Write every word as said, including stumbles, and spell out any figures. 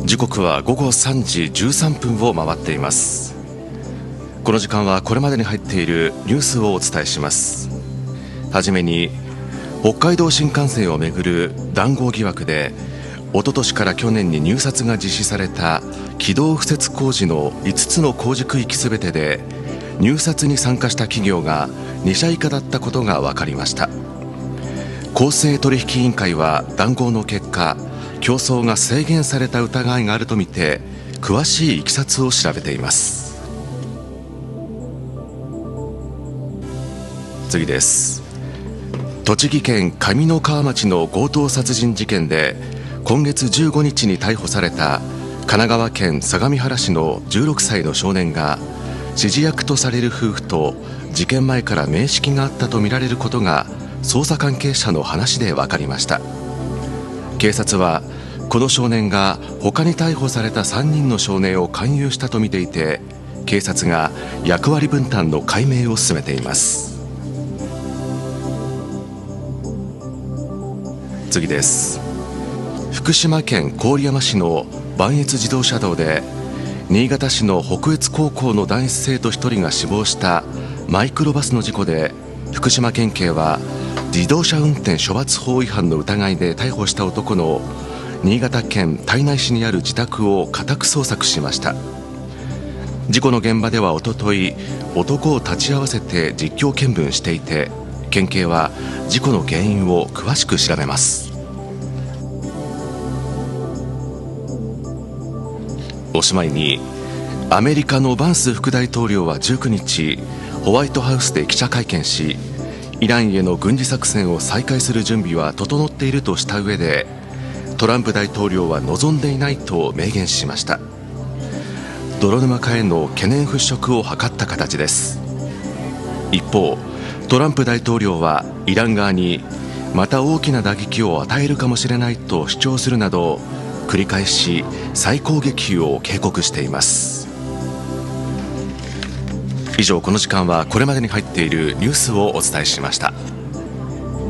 時刻はごごさんじじゅうさんぷんを回っています。この時間はこれまでに入っているニュースをお伝えします。はじめに、北海道新幹線をめぐる談合疑惑でおととしから去年に入札が実施された軌道敷設工事のいつつの工事区域すべてで入札に参加した企業がに社以下だったことが分かりました。公正取引委員会は談合の結果、競争が制限された疑いがあるとみて詳しいいきさつを調べています。次です。栃木県上三川町の強盗殺人事件で今月じゅうごにちに逮捕された神奈川県相模原市のじゅうろくさいの少年が指示役とされる夫婦と事件前から面識があったとみられることが捜査関係者の話で分かりました。警察はこの少年が他に逮捕されたさんにんの少年を勧誘したとみていて、警察が役割分担の解明を進めています。次です。福島県郡山市の磐越自動車道で新潟市の北越高校の男子生徒ひとりが死亡したマイクロバスの事故で、福島県警は自動車運転処罰法違反の疑いで逮捕した男の新潟県胎内市にある自宅を家宅捜索しました。事故の現場ではおととい、男を立ち会わせて実況見分していて、県警は事故の原因を詳しく調べます。おしまいに、アメリカのバンス副大統領はじゅうくにち、ホワイトハウスで記者会見し、イランへの軍事作戦を再開する準備は整っているとした上で、トランプ大統領は望んでいないと明言しました。泥沼化への懸念払拭を図った形です。一方、トランプ大統領はイラン側にまた大きな打撃を与えるかもしれないと主張するなど、繰り返し再攻撃を警告しています。以上、この時間はこれまでに入っているニュースをお伝えしました。